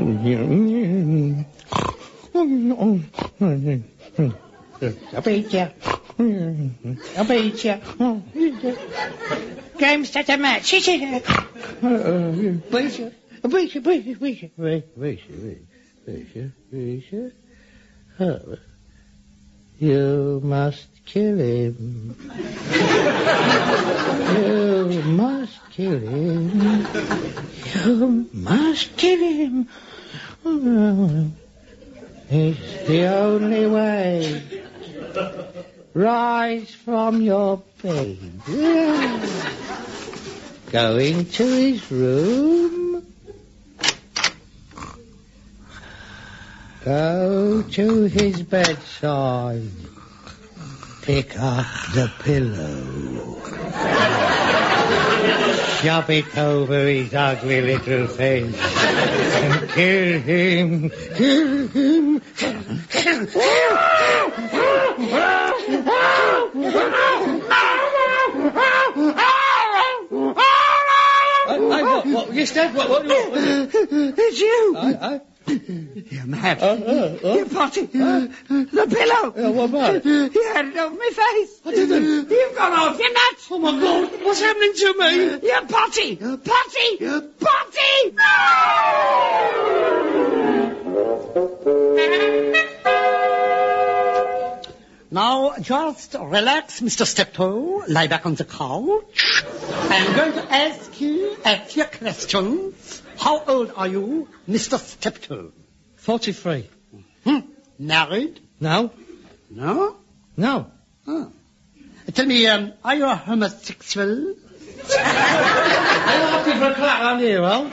A beetje. Games set a match. Beetje. Oh. You must kill him. You must kill him. You must kill him. Oh, it's the only way. Rise from your bed. Going to his room. Go to his bedside. Pick up the pillow. Shove it over his ugly little face. And kill him. Kill him. What? You said what? It's you. You're mad. You're potty. The pillow. Yeah, what about? You had it over my face. I didn't. You've gone off your nuts. Oh, my God. What's happening to me? You're potty. Potty. Now, just relax, Mr. Steptoe. Lie back on the couch. I'm going to ask you a few questions. How old are you, Mr. Steptoe? 43. Married? No. No? No. Oh. Tell me, are you a homosexual? Are you asking for a clap around here, well?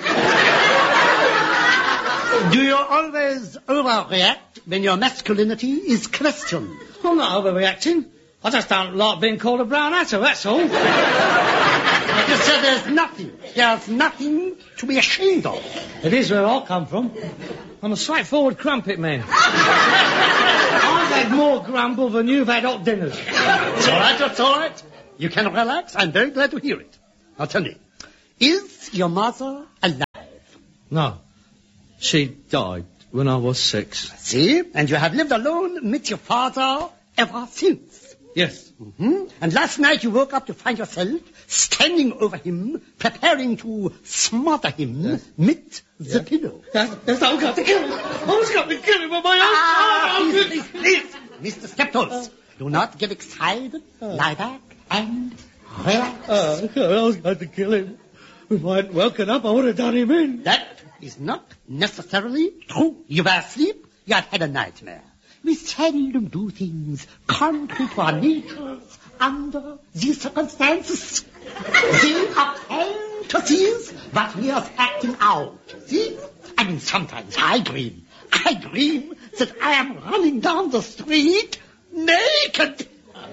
Do you always overreact when your masculinity is questioned? I'm not overreacting. I just don't like being called a brown hatter, that's all. I just said there's nothing to be ashamed of. It is where I come from. I'm a straightforward crumpet man. I've had more grumble than you've had hot dinners. It's all right. You can relax. I'm very glad to hear it. Now tell me, is your mother alive? No. She died when I was 6. See? And you have lived alone with your father ever since? Yes. Mm-hmm. And last night you woke up to find yourself standing over him, preparing to smother him with the pillow. Yes, I've got to kill him. I've got to kill him with my own... Please, Mr. Steptoe, do not get excited. Lie back and relax. I was going to kill him. If I hadn't woken up, I would have done him in. That is not necessarily true. You were asleep, you had had a nightmare. We seldom do things contrary to our natures under these circumstances. They are fantasies, but we are acting out. See? I mean, sometimes I dream. I dream that I am running down the street naked.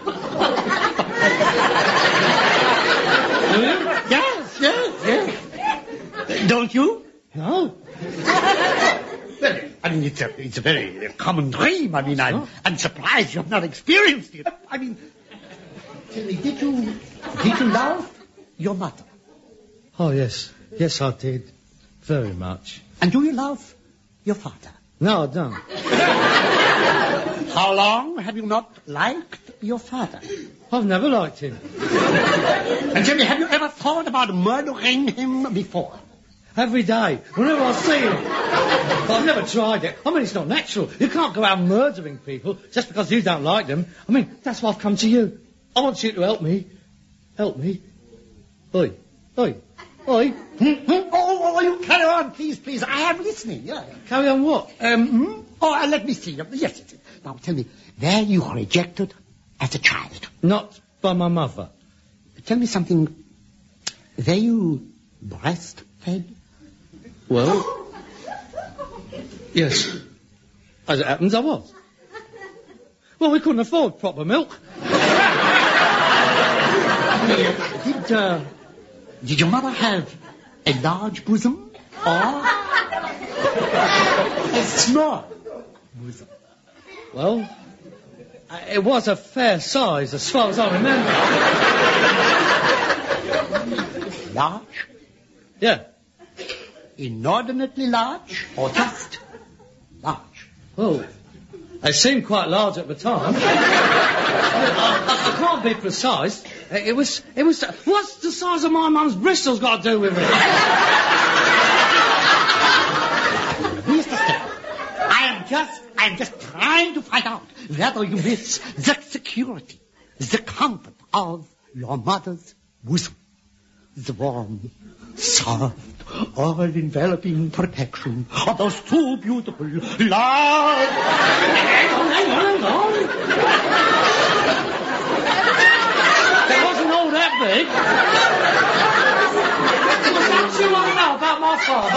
Yes. Don't you? No. Well, I mean, it's a very common dream. I mean, I'm surprised you have not experienced it. I mean, tell me, did you love your mother? Oh, yes. Yes, I did. Very much. And do you love your father? No, I don't. How long have you not liked your father? I've never liked him. And tell me, have you ever thought about murdering him before? Every day, whenever I see him. But I've never tried it. I mean, it's not natural. You can't go out murdering people just because you don't like them. I mean, that's why I've come to you. I want you to help me. Help me. Oi. Oh, you carry on, please. I am listening. Yeah. Carry on what? Oh, let me see. Yes. Now, tell me, were you rejected as a child? Not by my mother. Tell me something. Were you breastfed? Well, yes. As it happens, I was. Well, we couldn't afford proper milk. Did your mother have a large bosom or a small bosom? Well, it was a fair size as far as I remember. Large? Yeah. inordinately large or just large? Oh, they seemed quite large at the time. I can't be precise. It was. What's the size of my mum's bristles got to do with it? Mr. Stepp, I am just trying to find out whether you miss the security, the comfort of your mother's bosom. The warm, soft, all-enveloping protection of those two beautiful, large... Hang on. They wasn't all that big. Was that what you want to know about my father?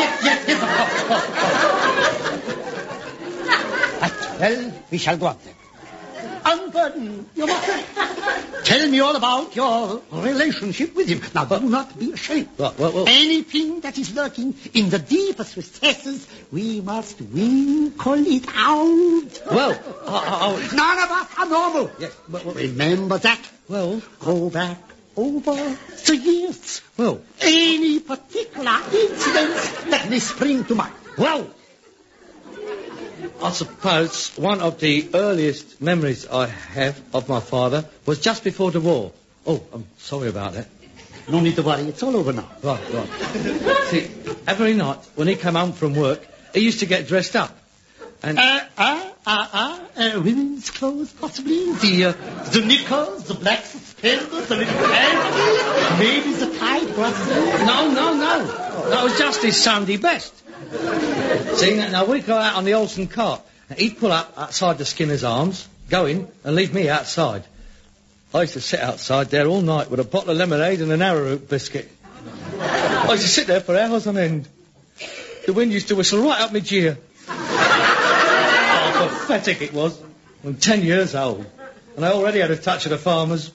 Yes, of course. Well, we shall go on then. Unburden your mother. Tell me all about your relationship with him. Now, do not be ashamed. Well. Anything that is lurking in the deepest recesses, we must winkle it out. Well, none of us are normal. Yes, remember that. Well, go back over the years. Well, any particular incidents that may spring to mind. Well, I suppose one of the earliest memories I have of my father was just before the war. Oh, I'm sorry about that. No need to worry, it's all over now. Right. See, every night when he came home from work, he used to get dressed up. And women's clothes, possibly? The knickers, the black suspenders, the little pants, maybe the tight bracelet? No. That was just his Sunday best. See, now we'd go out on the Olsen cart. He'd pull up outside the Skinner's Arms, go in, and leave me outside. I used to sit outside there all night with a bottle of lemonade and an arrowroot biscuit. I used to sit there for hours on end. The wind used to whistle right up my ear. Oh, pathetic it was. I'm 10 years old, and I already had a touch of the farmers.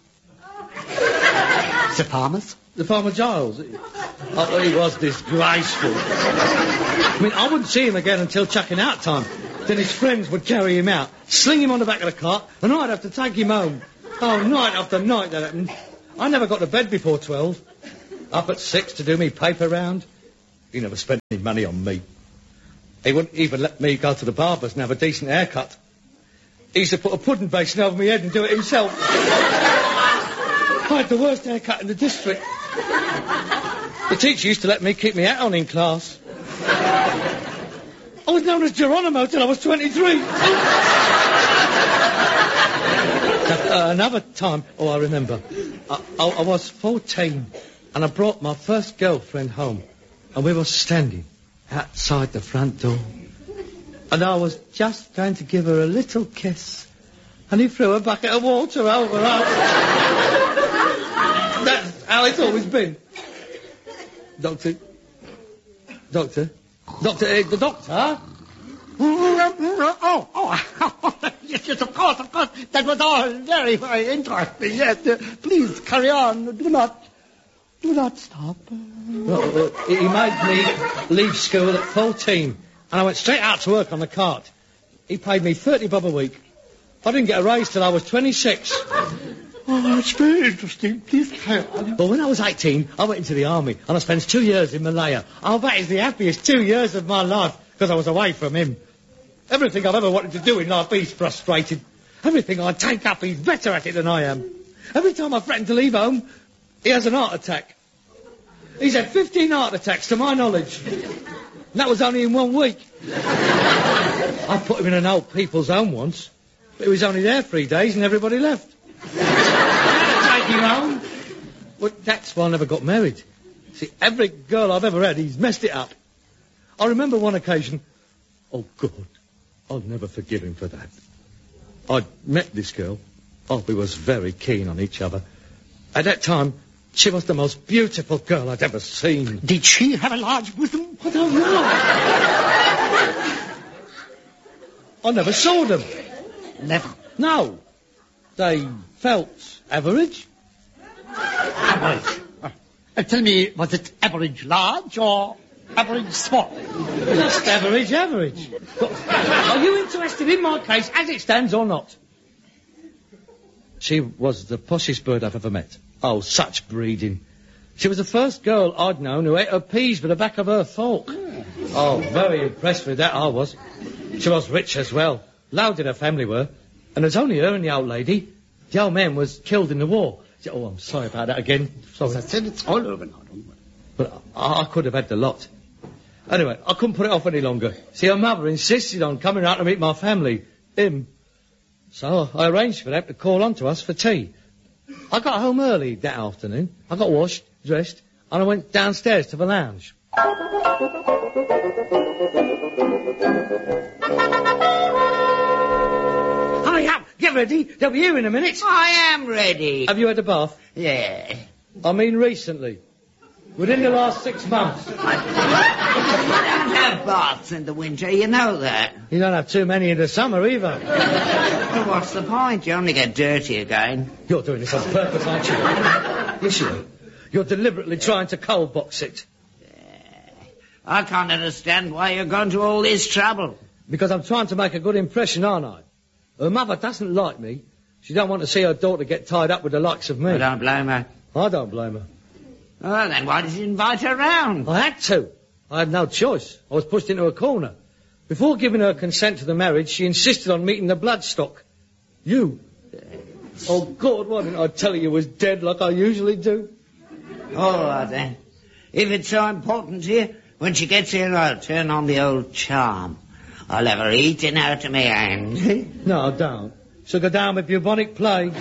The farmers? The Farmer Giles. Oh, he was disgraceful. I mean, I wouldn't see him again until chucking out time. Then his friends would carry him out, sling him on the back of the cart, and I'd have to take him home. Oh, night after night that happened. I never got to bed before 12. Up at 6 to do me paper round. He never spent any money on me. He wouldn't even let me go to the barber's and have a decent haircut. He used to put a pudding basin over my head and do it himself. I had the worst haircut in the district. The teacher used to let me keep my hat on in class. I was known as Geronimo till I was 23. Another time, I remember. I was 14 and I brought my first girlfriend home and we were standing outside the front door and I was just going to give her a little kiss and he threw a bucket of water over us. That's how it's always been. Doctor? The doctor? Yes, of course. That was all very, very interesting. Yes, please carry on. Do not stop. Well, he made me leave school at 14, and I went straight out to work on the cart. He paid me 30 bob a week. I didn't get a raise till I was 26. Oh, that's very interesting. Please carry on. Well, when I was 18, I went into the army, and I spent 2 years in Malaya. Oh, that is the happiest 2 years of my life, because I was away from him. Everything I've ever wanted to do in life, he's frustrated. Everything I take up, he's better at it than I am. Every time I threaten to leave home, he has an heart attack. He's had 15 heart attacks, to my knowledge. And that was only in 1 week. I put him in an old people's home once, but he was only there 3 days and everybody left. Take him home. Well, that's why I never got married. See, every girl I've ever had, he's messed it up. I remember one occasion... Oh, God, I'll never forgive him for that. I'd met this girl. Oh, we was very keen on each other. At that time, she was the most beautiful girl I'd ever seen. Did she have a large bosom? I don't know. I never saw them. Never? No. They felt average. Average? Tell me, was it average large or average small? Just average. Are you interested in my case as it stands or not? She was the poshest bird I've ever met. Oh, such breeding. She was the first girl I'd known who ate her peas with the back of her fork. Oh, very impressed with that, I was. She was rich as well. Loaded her family were. And it's only her and the old lady. The old man was killed in the war. Oh, I'm sorry about that again. Sorry. As I said, it's all over now, don't worry. But I could have had the lot. Anyway, I couldn't put it off any longer. See, her mother insisted on coming out to meet my family. Him. So I arranged for them to call on to us for tea. I got home early that afternoon. I got washed, dressed, and I went downstairs to the lounge. Hurry up! Get ready! They'll be here in a minute. I am ready. Have you had a bath? Yeah. I mean recently. Within the last 6 months. I don't have baths in the winter, you know that. You don't have too many in the summer either. Well, what's the point? You only get dirty again. You're doing this on purpose, aren't you? Yes, you are. You're deliberately trying to cold box it. I can't understand why you're going to all this trouble. Because I'm trying to make a good impression, aren't I? Her mother doesn't like me. She don't want to see her daughter get tied up with the likes of me. I don't blame her. I don't blame her. Well, then why did you invite her round? I had to. I had no choice. I was pushed into a corner. Before giving her consent to the marriage, she insisted on meeting the bloodstock. You. Oh, God, why didn't I tell her you was dead like I usually do? All right, then. If it's so important to you, when she gets here, I'll turn on the old charm. I'll have her eating out of my hand. No, don't. She'll go down with bubonic plague.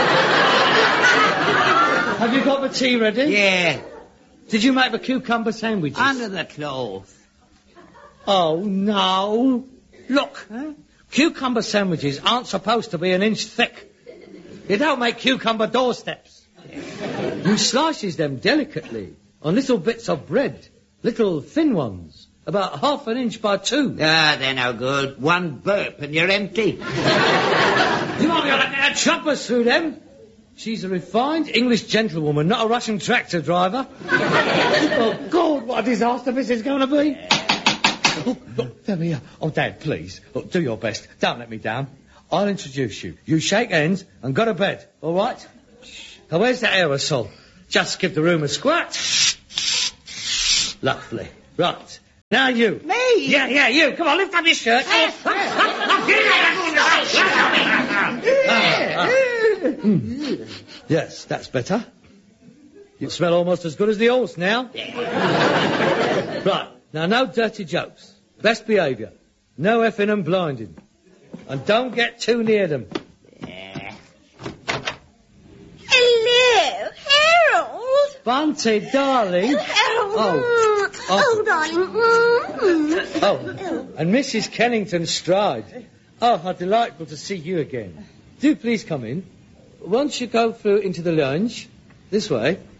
Have you got the tea ready? Yeah. Did you make the cucumber sandwiches? Under the cloth. Oh, no. Look, cucumber sandwiches aren't supposed to be an inch thick. You don't make cucumber doorsteps. You slices them delicately on little bits of bread, little thin ones, about 1/2 inch by 2. Ah, they're no good. One burp and you're empty. You might be able to get a choppers through them. She's a refined English gentlewoman, not a Russian tractor driver. Oh, God, what a disaster this is going to be. Oh, look, there we are. Oh, Dad, please, look, do your best. Don't let me down. I'll introduce you. You shake hands and go to bed, all right? Now, where's the aerosol? Just give the room a squirt. Lovely. Right. Now you. Me? Yeah, you. Come on, lift up your shirt. Yes, that's better. You smell almost as good as the horse now. Right, now no dirty jokes. Best behaviour. No effing and blinding. And don't get too near them. Hello, Harold. Bunty, darling. Harold. Oh, darling. Oh, and Mrs. Kennington Stride. Oh, how delightful to see you again. Do please come in. Once you go through into the lounge, this way,